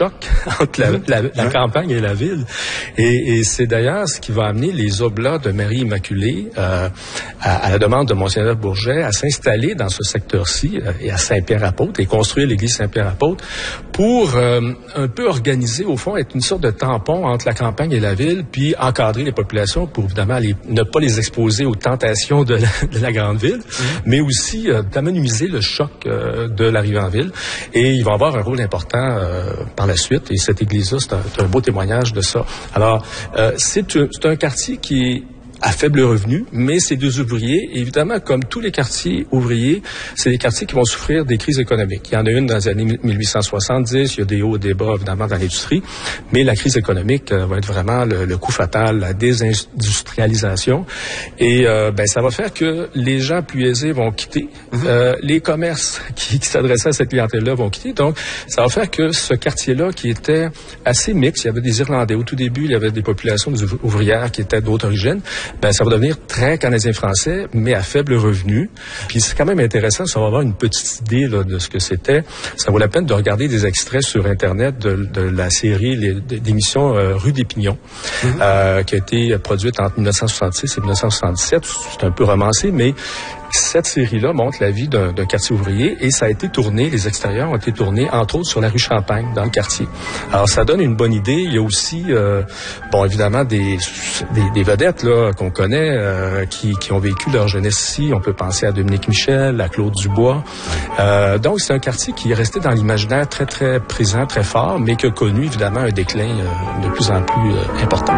choc entre la campagne et la ville. Et c'est d'ailleurs ce qui va amener les Oblats de Marie Immaculée, à la demande de Monseigneur Bourget, à s'installer dans ce secteur-ci et à Saint-Pierre-Apôtre et construire l'église Saint-Pierre-Apôtre pour un peu organiser, au fond, être une sorte de tampon entre la campagne et la ville, puis encadrer les populations pour évidemment ne pas les exposer aux tentations de la grande ville, mais aussi d'amenuiser le choc de l'arrivée en ville. Et il va avoir un rôle important par la suite. Et cette église-là, c'est un beau témoignage de ça. Alors, c'est un quartier qui est à faible revenu, mais c'est des ouvriers. Et évidemment, comme tous les quartiers ouvriers, c'est des quartiers qui vont souffrir des crises économiques. Il y en a une dans les années 1870, il y a des hauts et des bas, évidemment, dans l'industrie, mais la crise économique va être vraiment le coup fatal, la désindustrialisation. Et ça va faire que les gens plus aisés vont quitter, les commerces qui s'adressaient à cette clientèle-là vont quitter. Donc, ça va faire que ce quartier-là, qui était assez mixte, il y avait des Irlandais. Au tout début, il y avait des populations ouvrières qui étaient d'autres origines. Ça va devenir très canadien-français, mais à faible revenu. Puis c'est quand même intéressant, ça va avoir une petite idée là, de ce que c'était. Ça vaut la peine de regarder des extraits sur Internet de la série d'émissions Rue des Pignons, qui a été produite entre 1966 et 1977. C'est un peu romancé, mais cette série-là montre la vie d'un quartier ouvrier et ça a été tourné, les extérieurs ont été tournés, entre autres, sur la rue Champagne, dans le quartier. Alors, ça donne une bonne idée. Il y a aussi, évidemment, des vedettes là qu'on connaît, qui ont vécu leur jeunesse ici. On peut penser à Dominique Michel, à Claude Dubois. Donc, c'est un quartier qui est resté dans l'imaginaire très, très présent, très fort, mais qui a connu, évidemment, un déclin de plus en plus important.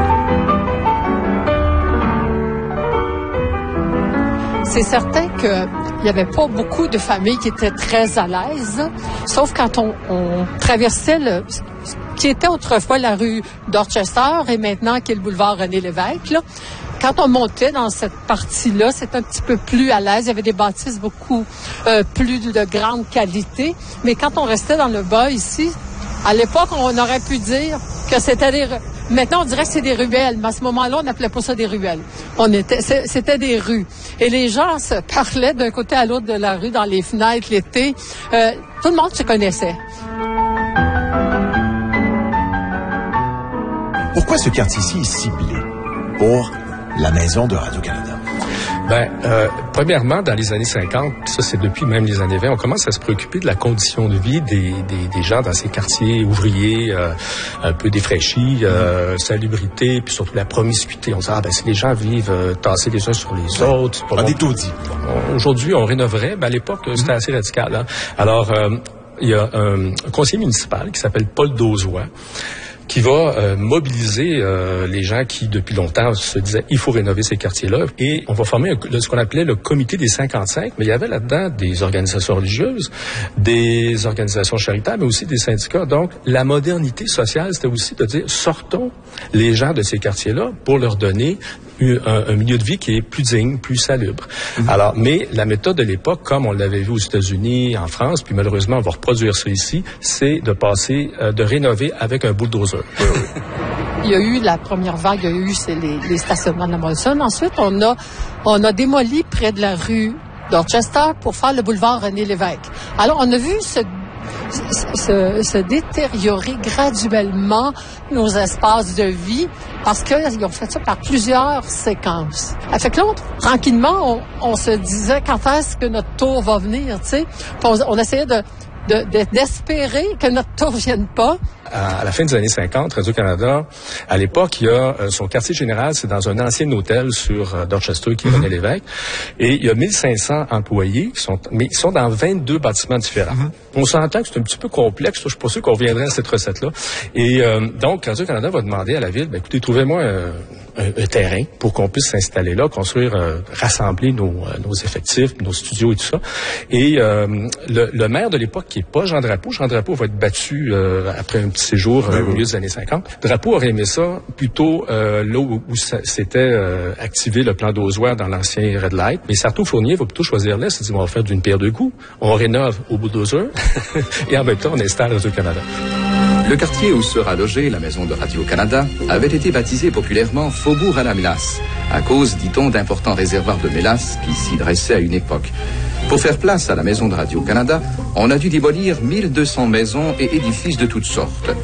C'est certain qu'il n'y avait pas beaucoup de familles qui étaient très à l'aise, sauf quand on traversait ce qui était autrefois la rue Dorchester et maintenant qui est le boulevard René-Lévesque. Là. Quand on montait dans cette partie-là, c'était un petit peu plus à l'aise. Il y avait des bâtisses beaucoup plus de grande qualité. Mais quand on restait dans le bas ici, à l'époque, on aurait pu dire que c'était des... Maintenant, on dirait que c'est des ruelles, mais à ce moment-là, on n'appelait pas ça des ruelles. C'était des rues. Et les gens se parlaient d'un côté à l'autre de la rue, dans les fenêtres, l'été. Tout le monde se connaissait. Pourquoi ce quartier-ci est ciblé pour la maison de Radio-Canada? Premièrement, dans les années 50, ça c'est depuis même les années 20, on commence à se préoccuper de la condition de vie des gens dans ces quartiers ouvriers, un peu défraîchis, salubrité, puis surtout la promiscuité. On se dit, si les gens vivent tassés les uns sur les autres... C'est pas des taudis. Aujourd'hui, on rénoverait, à l'époque, c'était assez radical. Hein? Alors, il y a un conseiller municipal qui s'appelle Paul Dauzois, qui va mobiliser les gens qui, depuis longtemps, se disaient il faut rénover ces quartiers-là. Et on va former ce qu'on appelait le comité des 55, mais il y avait là-dedans des organisations religieuses, des organisations charitables, mais aussi des syndicats. Donc, la modernité sociale, c'était aussi de dire sortons les gens de ces quartiers-là pour leur donner un milieu de vie qui est plus digne, plus salubre. Alors, mais la méthode de l'époque, comme on l'avait vu aux États-Unis, en France, puis malheureusement, on va reproduire ça ici, c'est de passer, de rénover avec un bulldozer. Il y a eu la première vague, il y a eu les stationnements de la Molson. Ensuite, on a démoli près de la rue Dorchester pour faire le boulevard René-Lévesque. Alors, on a vu se détériorer graduellement nos espaces de vie parce qu'ils ont fait ça par plusieurs séquences. Fait que là, tranquillement, on se disait quand est-ce que notre tour va venir, tu sais. On essayait d'espérer que notre tour ne vienne pas. À la fin des années 50, Radio-Canada, à l'époque, il y a son quartier général, c'est dans un ancien hôtel sur Dorchester, qui est René-Lévesque, et il y a 1500 employés mais ils sont dans 22 bâtiments différents. On s'entend que c'est un petit peu complexe, je suis pas sûr qu'on reviendrait à cette recette-là. Et donc, Radio-Canada va demander à la ville, écoutez, trouvez-moi un terrain pour qu'on puisse s'installer là, construire, rassembler nos effectifs, nos studios et tout ça. Et le maire de l'époque, qui est pas Jean Drapeau va être battu après un petit séjour au milieu des années 50. Drapeau aurait aimé ça plutôt là où s'était activé le plan d'Ozoir dans l'ancien Red Light. Mais Sarto Fournier va plutôt choisir l'Est. Il dit, on va faire d'une pierre deux coups. On rénove au bulldozer et en même temps, on installe Radio-Canada. Le quartier où sera logée la maison de Radio-Canada avait été baptisé populairement Faubourg à la Mélasse, à cause, dit-on, d'importants réservoirs de mélasse qui s'y dressaient à une époque. Pour faire place à la maison de Radio-Canada, on a dû démolir 1200 maisons et édifices de toutes sortes.